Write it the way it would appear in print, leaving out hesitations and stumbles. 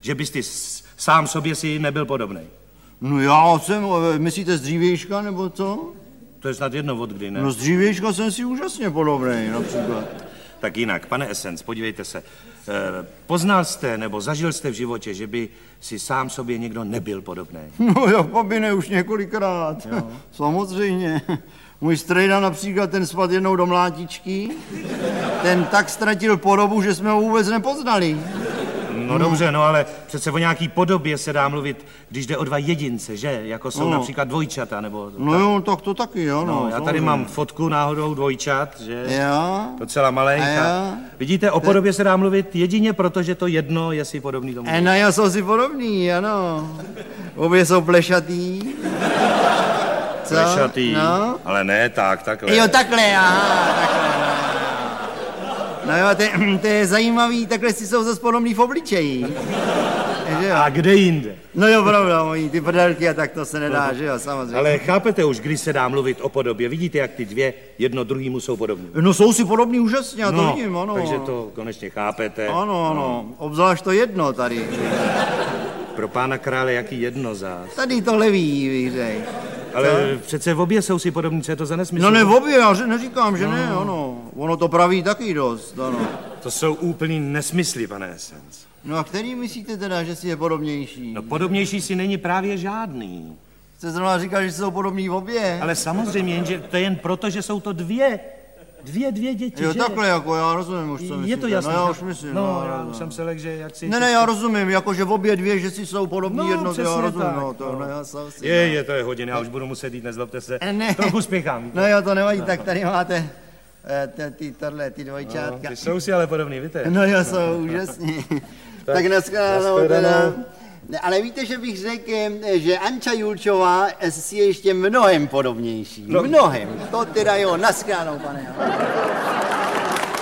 že bys ty sám sobě si nebyl podobnej. No já jsem, myslíte z dřívějška, nebo co? To je snad jedno od kdy, ne? No z dřívějška jsem si úžasně podobnej, například. Tak jinak, pane Essence, podívejte se. Poznal jste nebo zažil jste v životě, že by si sám sobě někdo nebyl podobný? No jak papine, už několikrát. Jo. Samozřejmě. Můj strejda například, ten spadl jednou do mlátičky, ten tak ztratil podobu, že jsme ho vůbec nepoznali. No dobře, no ale přece o nějaký podobě se dá mluvit, když jde o dva jedince, že? Jako jsou například dvojčata, nebo... No jo, tak to taky, jo. No, já tady mám fotku náhodou dvojčat, že? Jo. Docela malenka. Vidíte, o podobě se dá mluvit jedině proto, že to jedno je si podobný tomu. No, já jsou si podobný, ano. Obě jsou plešatý. Co? Plešatý, no? Ale ne tak, takhle. Jo, takhle, aha, takhle. No jo, to je zajímavý, takhle si jsou zase podobný v obličeji. A kde jinde? No jo, pravda, mojí, ty prdelky a tak to se nedá, že jo, samozřejmě. Ale chápete už, když se dá mluvit o podobě, vidíte, jak ty dvě jedno druhýmu jsou podobný. No jsou si podobný úžasně, já to vidím, ano. Takže to konečně chápete. Ano, ano, obzvlášť to jedno tady. Pro pána krále, jaký jedno zás? Tady to levý, bych řekl. Ale přece v obě jsou si podobní, co je to za nesmysl? No ne v obě, já neříkám, že ne, ano. Ono to praví taky dost, ano. To jsou úplný nesmysly, pane Essence. No a který myslíte teda, že si je podobnější? No podobnější si není právě žádný. Jste zrovna říkal, že jsou podobní v obě. Ale samozřejmě, jenže to je jen proto, že jsou to dvě děti, jo, že? takhle, jako já rozumím už, co myslíte. Je to jasné. No já už myslím. No, já už jsem se lek, že jak si... Ne, já rozumím, jako že v obě dvě, že si jsou podobní jedno, já rozumím. Tak, no, to, no, já jsem si, to je hodin, já už budu muset jít, nezlobte se. Ne. Trochu spěchám. No jo, to nevadí, tak tady máte ty dvojčátka. Ty jsou si ale podobný, víte? No jo, jsou úžasní. Tak nashledanou teda. Ale víte, že bych řekl, že Anča Julčová si je ještě mnohem podobnější. No. Mnohem. To teda jo, nashledanou, pane.